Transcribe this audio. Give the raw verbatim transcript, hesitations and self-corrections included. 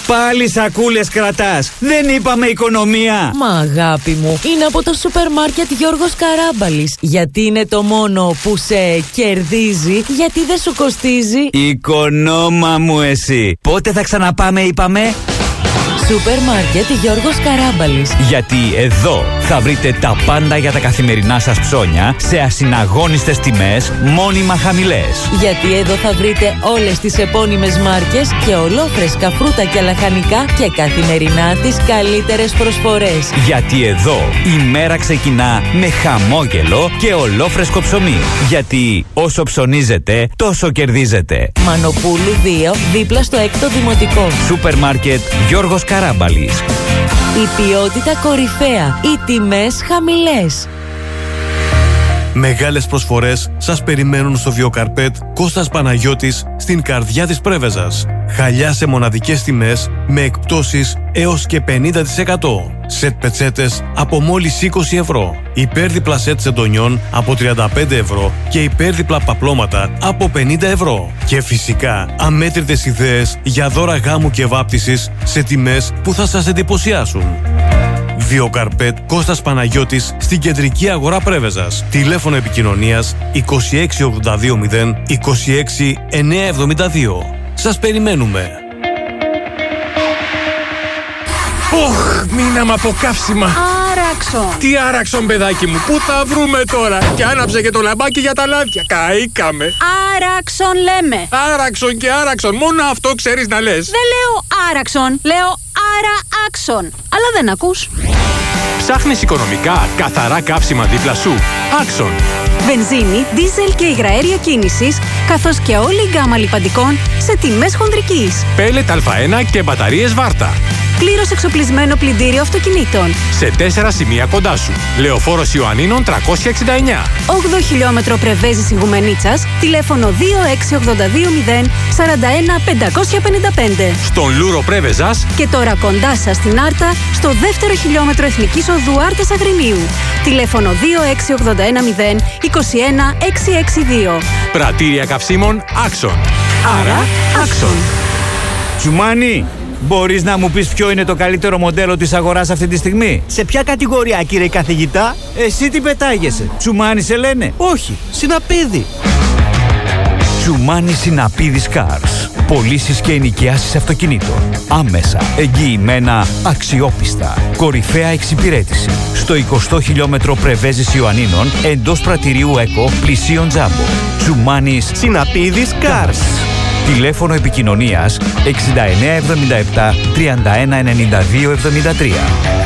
Πάλι σακούλες κρατάς. Δεν είπαμε οικονομία. Μα αγάπη μου, είναι από το σούπερ μάρκετ Γιώργος Καράμπαλης. Γιατί είναι το μόνο που σε κερδίζει, γιατί δεν σου κοστίζει. Οικονόμα μου εσύ. Πότε θα ξαναπάμε είπαμε? Σούπερ μάρκετ Γιώργος Καράμπαλης. Γιατί εδώ θα βρείτε τα πάντα για τα καθημερινά σας ψώνια σε ασυναγώνιστες τιμές, μόνιμα χαμηλές. Γιατί εδώ θα βρείτε όλες τις επώνυμες μάρκες και ολόφρεσκα φρούτα και λαχανικά και καθημερινά τις καλύτερες προσφορές. Γιατί εδώ η μέρα ξεκινά με χαμόγελο και ολόφρεσκο ψωμί. Γιατί όσο ψωνίζετε, τόσο κερδίζετε. Μανοπούλου δύο, δίπλα στο έκτο δημοτικό. Σούπερ μάρκετ Γιώργος Καράμπαλης. Η ποιότητα κορυφαία, οι τιμές χαμηλές. Μεγάλες προσφορές σας περιμένουν στο Βιοκαρπέτ Κώστας Παναγιώτης στην καρδιά της Πρέβεζας. Χαλιά σε μοναδικές τιμές με εκπτώσεις έως και πενήντα τοις εκατό. Σετ πετσέτες από μόλις είκοσι ευρώ. Υπέρδιπλα σετ σεντονιών από τριάντα πέντε ευρώ και υπέρδιπλα παπλώματα από πενήντα ευρώ. Και φυσικά αμέτρητες ιδέες για δώρα γάμου και βάπτισης σε τιμές που θα σας εντυπωσιάσουν. Βιοκαρπέτ Κώστας Παναγιώτης στην κεντρική αγορά Πρέβεζας. Τηλέφωνο επικοινωνίας είκοσι έξι ογδόντα δύο μηδέν είκοσι έξι εννιακόσια εβδομήντα δύο. Σας περιμένουμε. Ωχ, μείναμε από καύσιμα. Άραξον. Τι άραξον, παιδάκι μου, πού θα βρούμε τώρα? Και άναψε και το λαμπάκι για τα λάδια. Καήκαμε. Άραξον λέμε. Άραξον και άραξον, μόνο αυτό ξέρεις να λες. Δεν λέω άραξον, λέω άρα άξον. Αλλά δεν ακούς. Ψάχνεις οικονομικά, καθαρά καύσιμα δίπλα σου? Άξον. Βενζίνη, δίζελ και υγραέρια κίνησης, καθώς και όλη η γκάμα λιπαντικών σε τιμές χονδρικής. Πέλετ Α1 και μπαταρίες Βάρτα. Πλήρως εξοπλισμένο πλυντήριο αυτοκινήτων. Σε τέσσερα σημεία κοντά σου. Λεωφόρος Ιωαννίνων τριακόσια εξήντα εννιά. όγδοο χιλιόμετρο Πρεβέζης Ιγουμενίτσας, τηλέφωνο δύο έξι ογδόντα δύο μηδέν σαράντα ένα πεντακόσια πενήντα πέντε. Στον Λούρο Πρέβεζας. Και τώρα κοντά σας στην Άρτα, στο δεύτερο χιλιόμετρο Εθνικής Οδού Άρτας Αγρινίου. Τηλέφωνο δύο έξι ογδόντα ένα μηδέν είκοσι ένα εξακόσια εξήντα δύο. Πρατήρια καυσίμων Άξον. Άρα Άξον. Τσουμάνι, μπορείς να μου πεις ποιο είναι το καλύτερο μοντέλο της αγοράς αυτή τη στιγμή? Σε ποια κατηγορία, κύριε καθηγητά? Εσύ τι πετάγεσαι? Τσουμάνι σε λένε? Όχι, Συναπίδη. Τσουμάνι Συναπίδης Cars. Πωλήσεις και ενοικιάσεις αυτοκινήτων. Άμεσα, εγγυημένα, αξιόπιστα. Κορυφαία εξυπηρέτηση. Στο εικοστό χιλιόμετρο Πρεβέζης Ιωαννίνων, εντός πρατηρίου ΕΚΟ, πλησίον Τζάμπο. Τσουμάνις Συναπίδης Cars. Τηλέφωνο επικοινωνίας εξήντα εννέα εβδομήντα επτά τριάντα ένα ενενήντα δύο εβδομήντα τρία.